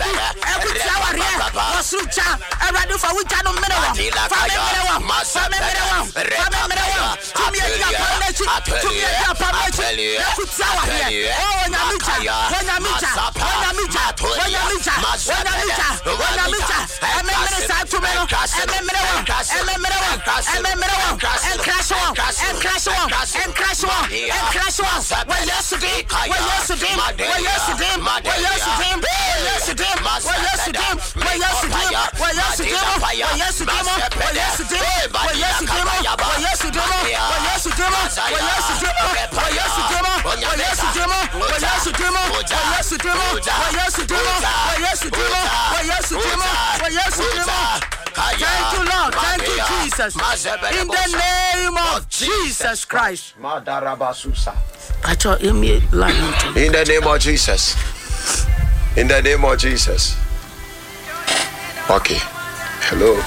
ekutia ware wasucha erade fa wuja no merewa fa merewa tumia dia pamnechi ekutia ware oh nyamija ememere sa tumero ememere and crash one well yesterday Thank you, Lord. Thank you, Jesus. In the name of Jesus Christ. In the name of Jesus. In the name of Jesus. Okay. Hello.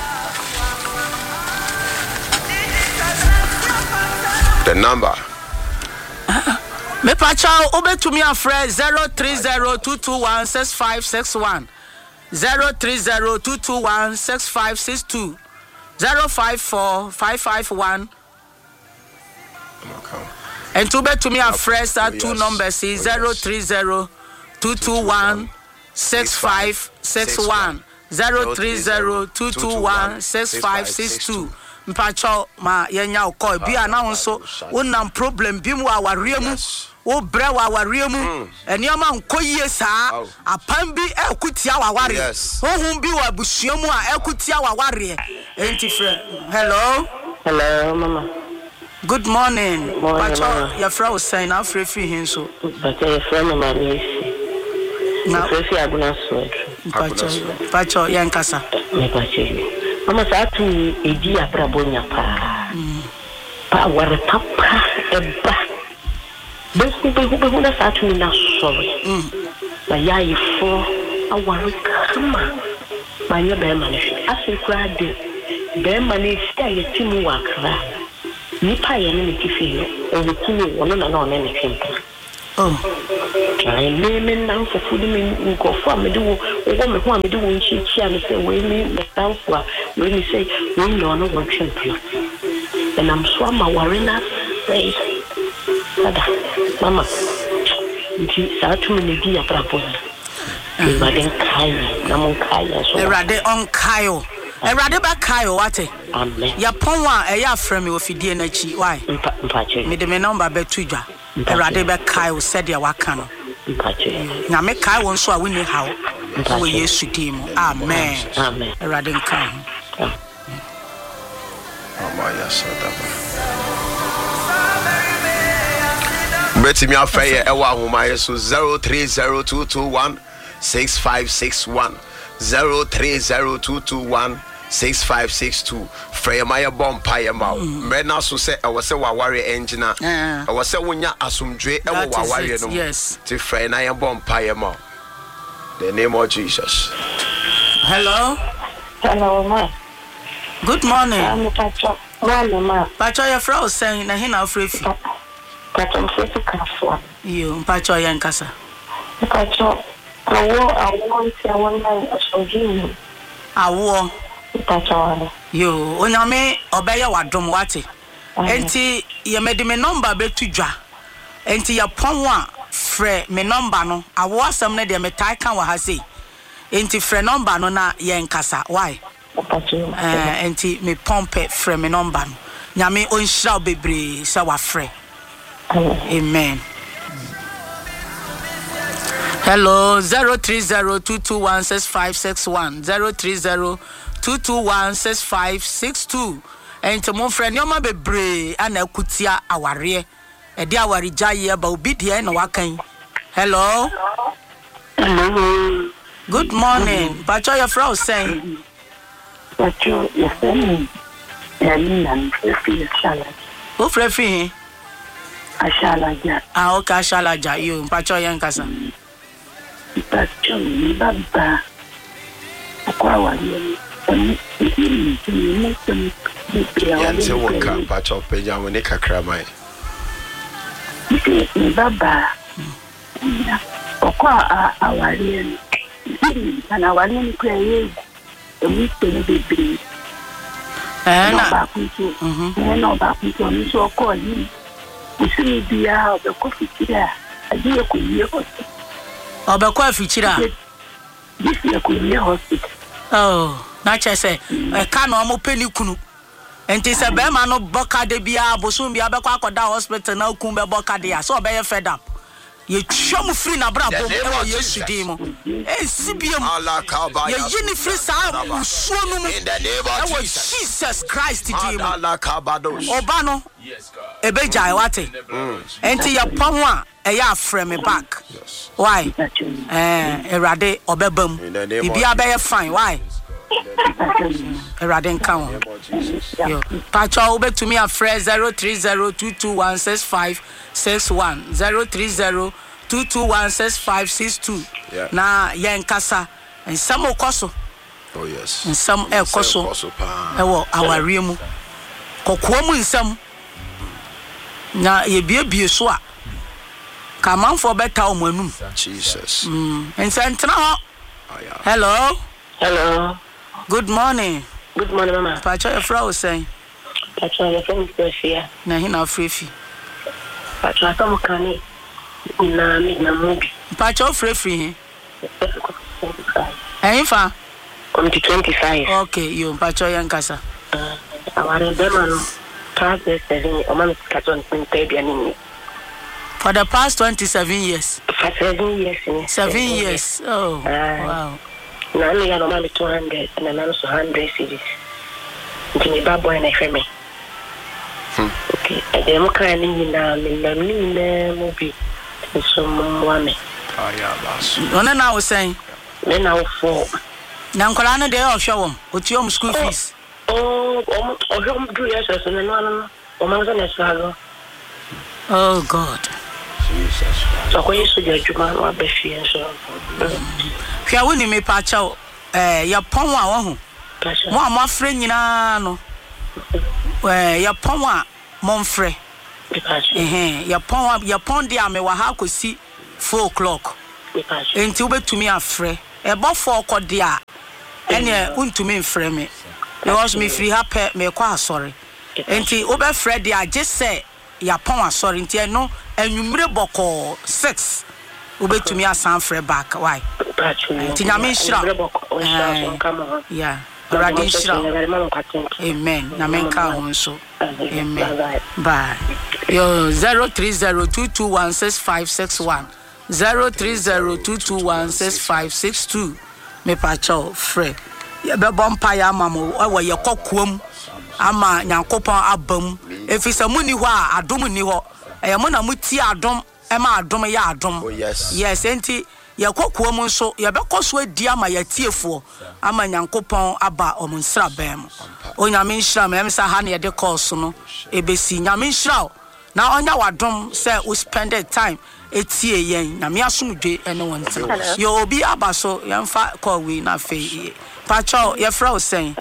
The number. Me pacha obe to me a friend 03022165661 03022165662 054551 and to be to me a friend that two numbers is 03022165661 03022165662 mpacho ma yenya ukoi bia na nso wonam problem bi mu awaremu wo bre wa awaremu enioma nkoyie saa apam bi ekutia waware ohun bi wa busuamu a ekutia waware enti friend hello mama good morning mpacho your friend was saying afrefi hinso but your friend mama na afrefi aguna so mpacho yankasa mpacho mama saatu edi abrabonya pa war papa eba behu da saatu na sorry na yayi fo awar kama manya be mane asekura de be mane sia yetimu wakra ni pa ye ne kifi o wetimi wono na na ne kimpa I name now for food in go for me do what me do when she and say we me the for when you say we know no work simple and I'm swam my warina say mama she start to me dia propose but then kai na mon kai so erade on kayo erade ba kayo wate amen ya pon wa e ya frame me ofidie na chi why me de me number be tudwa erade be kayo said ya waka no na me kai won so a we ni hawo we Yesu dim amen erade nkan amaya sadaba beti mi afeye ewa homa yesu 0302216561 0302216562 Freyamaya Bompire Mau. Mena so say I was a warrior engineer. I was a wonya asumdre e wo warrior no. Yes. To Freyamaya Bompire Mau. The name of Jesus. Hello. Hello ma. Good morning. I'm Pacho. Ma. Pacho your friend was saying na hina afrefi. Pacho mfefi kaso. You Pacho yankasa. Pacho awo ntia wona asojini. Awo Pacho. Yo, onyame obeye wadom wate. Enti ye mede me number betudwa. Enti ya pon a frɛ me number no. Awo asɛm ne de me tai kan wa ha sei. Enti frɛ number no na ye nkasa. Why? Pacho. Enti me pompe frɛ me number no. Nyame onhyira bebre sa wa frɛ. Amen. Hello 03022166561 03022166562 enti mon friend yoma bebre ana kutia aware e dia aware jaye ba obi de na wakan. Hello good morning Pacho your friend saying Pacho your friend nan free salad o free ashalaja okay ashalaja you Pacho yankasa Pacho ni baba kwa wali Yanse woka Pacho peja woni kakra mai baba kwa awali And I want to create a weekend baby. And about people, and about people, so call you. You see, be out the coffee here. I do a good or the coffee chira. This year could be a hospital. Oh, not just say, I can't almost penny kunu. And tis a bear man of Boca de Bia, Bosum, Biabaca, da hospital, now Kumba Boca de, so be fed up. You chum free na brabo, yes, you demo. Eh, Sibium, you unifree sound, in the name of Jesus Christ, Obano, Ebeja, wate, enter your pamwa, a ya frame me back. Why? Erade, Obebum, if you are fine, why? Erade count. Pacho over to me a phrase 03022165661 03022165662. Na yankasa and some okoso. Oh yes. And some koso. Ewo awariemu. Kokomu in some. Na ye bie so a. Come on for better omanum. Jesus. And sentana. Hello. Hello. Good morning. Good morning, Mama. Pacho your frau saying. Pacho your friend is here. Na hina frefi. Pacho some kani. Na mi na mubi. Pacho frefi. Eh fa? Come to 25. Okay, you Pacho yankasa. Aware demano. Past 7 o mama kato ntebi for the past 27 years. For 7 years. 7 years. Oh, wow. Na me ya normally 200 na na so 100 cedis. Ndini babo na feme. Okay, e mo kan ni na mo bi. So mo ame. Basu. Ona na wo saying. Me na wo for. Na nkola na dey ohwe otiom school fees. Oh, do yes so no. O ma so na so. Oh God. Jesus. So ko yesu de adwuma wa be fie so. Hwa woni me pa chaw ya pon a wo ho. Mo amafre nyina no. Ya pon a monfre. Ya pon dia me wa ha kosi 4 o'clock. Enti obetumi afre. E bo 4 kode a ene untumi mfre me. Because me free happy me kwa sorry. Enti obefre dia je say ya pon asori nti no anwumre boko 6 obetumi asan frɛ back why nti nyame nhyira yeah already nhyira amen na menka ho nso amen bye yo 03022165661 03022165662 me pa cho frɛ ye be bompa ya mamo wo ye kokuom ama nyankopon abam efisa muni ho a adom ni ho mo na muti adom ma adom ya adom yes enti ye kokuo mu nso ye be koso adi ama ya tiefo ama nyankopon aba omunsra bam onyame nhyira me sa ha na ye de course no ebesi nyame nhyira na onya wadom say we spend time etie yen na me asomdwe ene wonte yo obi aba so ye mfa call we na fe pacho ye fra o sen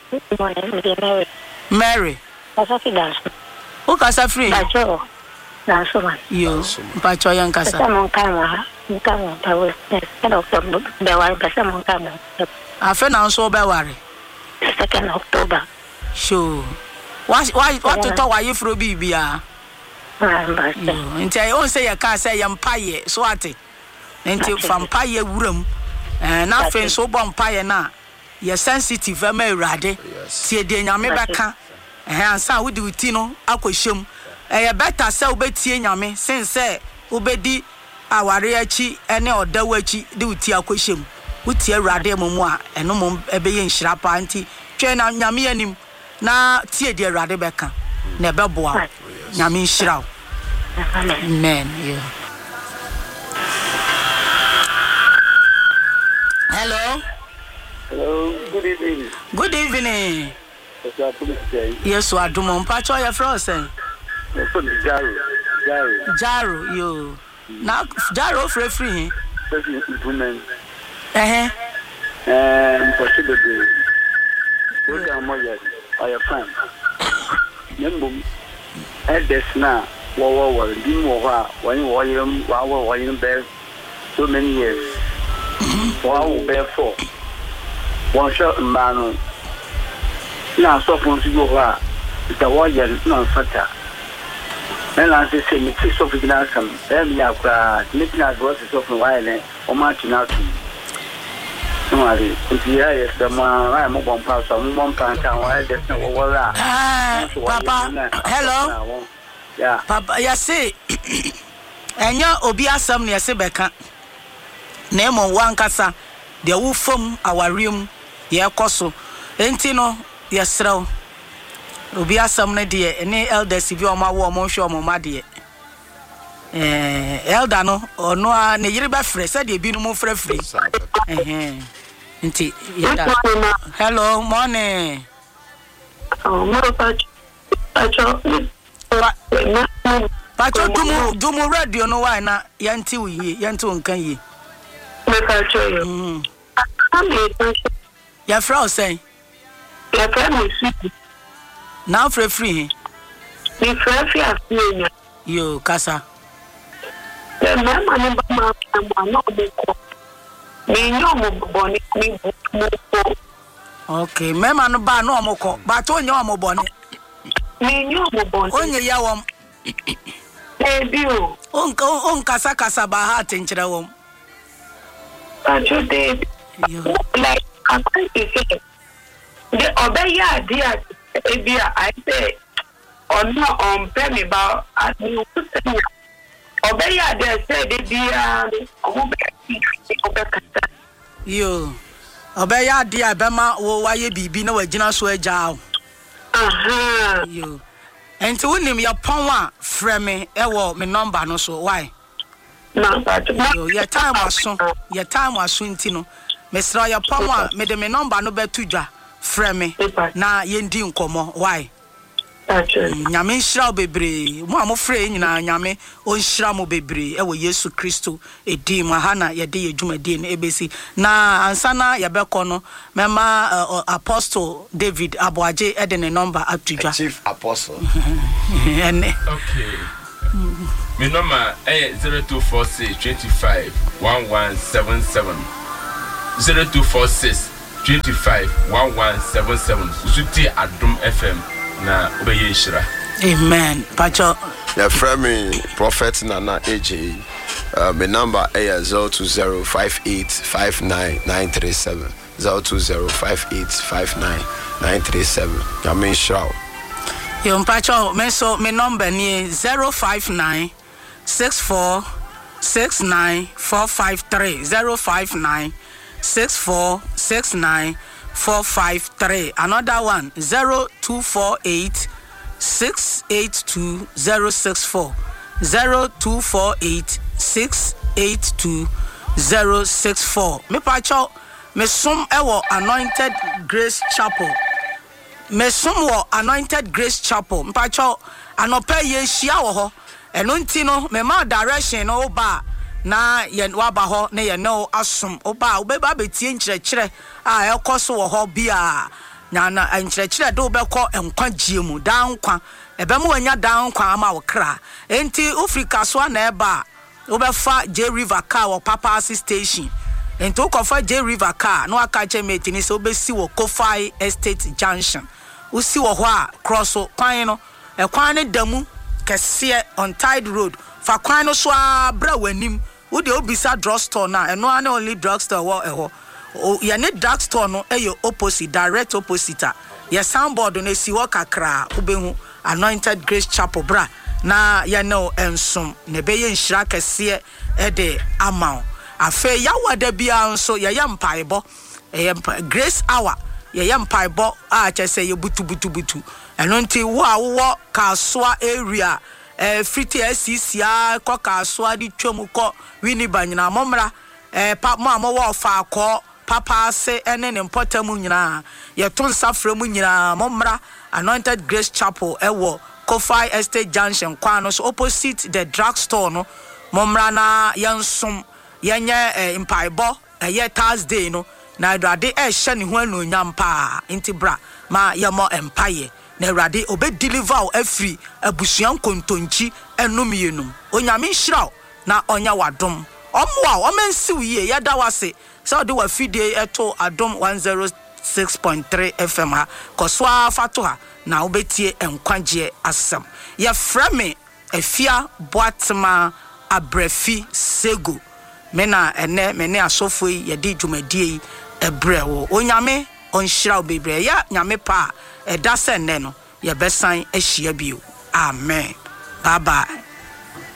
Mary. Who casa free? Pacho. That's one. You. Pacho yang casa. Someone come. Power. October. Bewari. Someone come. I feel now so bewari. 2nd October. Sure. Why to talk why you fro bibia? Nti I won't say ya ka say yampaye so ate. Nti fampaye wuram. Na fe so bompaye na. Ye sensitive am Awurade tie de nyame beka ansa wo di uti no akohwem ye better say obetie nyame sen say obedi aware achi ene odawo achi di uti akohwem uti Awurade momu a eno mom ebeye nhira pa nti twe na nyame anim na tie de Awurade beka na ebeboa nyame nhira amen yeah. Hello. Hello, good evening. Good evening. Yes, I do mon pacho your frozen. Jaro, you. Now Jaro free. Improvement. Possibly. What are my I friend. Yambum. At this now, war, Dim war, when you bear so many years. Wow, therefore. One shot in Bano. Now, so from Sigova, the warrior non fatter. Then I say, me 6 of the Nasam, then we have making us was of a while or marching out. If you hear the man, I'm a bomb pass on 1 pound, why there's no war. Papa, hello. Yeah, Papa, you see, and ya Obia Sam near Sebeka. Name on one casa, the woo from our room, ya coso, Entino, yes, sir. Obia Sam, dear, any elders if you are my woman, show my dear. Eldano or no, Neriba Fresh said you've been more free. Hello, morning. Pacho, do more radio, no why not? Yanti, Yantu, can ye? Your Frau say, your family now for free. You, Casa. Okay, Mamma no ba no moko, but on your mobile. Only yawam. Uncle Casa Bahat in Chrawom. Like, I'm going to say, the Obey, dear, I say, or not on Penny about at you. Obey, they say, dear, you. Obey, dear Bema, or why you be no original swear jow. You. And to win him your power, frame ewo me number no so why? Your time was soon, Tino. Mr. Your power made me number no better to frame na yendi nkomo why? Nyame nhyira bebre mo amofre nyina nyame onhyira mo bebre ewo Yesu Kristo edi mu ha na yede yedwumadi ne ebesi na ansana yebekọ no mema Apostle David Aboaje ede ne number atudwa Chief Apostle ene okay my number 0246 25 1177 0246 25 1177 Usuti Adum FM na obeye shira. Amen. Pacho. The friend Prophet Nana AJ. My number is 02058593937. 02058593937. Yamin Shao. Yo Pacho, me number ni 059 64 69 453 059 64 69 453. Another one 0248 682 064 0248 682 064. Me pacho me sum ewo Anointed Grace Chapel. Me sum wo Anointed Grace Chapel. Me pacho anope ye hia wo ho. Eno ntino me ma direction no ba na yen waba ho na yen no asum oba obeba betie nkyerɛkyerɛ a ekoso wo ho bia nya na nkyerɛkyerɛ de obekɔ enkwagye mu dankwa ebemu anya dankwa ama wo kra enti Africa so na eba obefa J River car wo Papa station enti ukofa J River car no aka chemeti ni so obesi wo Kofai Estate Junction usi wo ho a cross kwan no ekwan ne damu kese on Tide Road fa kwan no so abra wanim wo de obisa drugstore na eno ane only drugstore wo eho ye ne drugstore no eyo opposite direct opposite ye soundboard no si wo kakra obehu Anointed Grace Chapel bra na ye no ensom ne beye nhira kese e de amount afa yawada bia nso ye mpaebo Grace Hour ye mpaebo a chese ye butu eno nti wo a wo Kaswa area friti SCCA ko Kaswa di twom ko winiba nyina momra pa mo amowo fa ko papa se ene ne mpotamu nyina ye ton safra mu nyina momra Anointed Grace Chapel ewo Kofai Estate Junction kwano so opposite the drugstore no momra na yansom yenye impaibo ye Thursday no na Awurade hye ne ho anu nyampa intibra ma yemo empire na Awurade obe deliver afri abusuan kontonchi enum yenum onyame hyiraw na onya wadom omwa omensiw ye yada wase so de wa fide eto adom 106.3 FM ha koswa fato ha na obetie enkwagye asem ye frame afia boatma abrefi sego mena ene mene asofo ye di dwumadie ebrewo onyame onhyira obebre ya nyame pa eda se ne no ye besan ahia bio amen bye bye.